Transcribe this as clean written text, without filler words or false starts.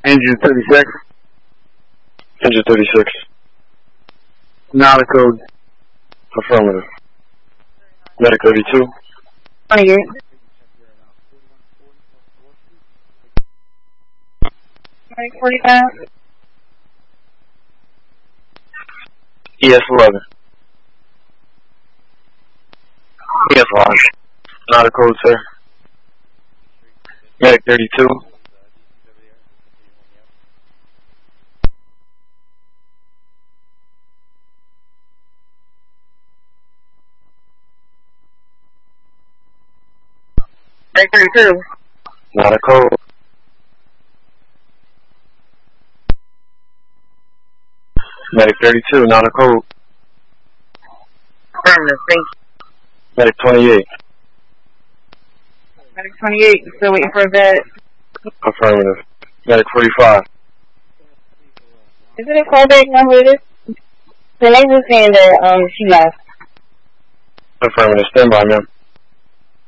Engine 36. Engine 36. Nada code. Affirmative. Medic 32. 28. Medic 45. ES 11. ES 11. Nada code, sir. Medic 32. Medic 32. Not a code. Medic 32, not a code. Affirmative, thank you. Medic 28. Medic 28, still waiting for a vet. Affirmative. Medic 45. Is it a callback number? The name was saying that she left. Affirmative. Stand by, ma'am.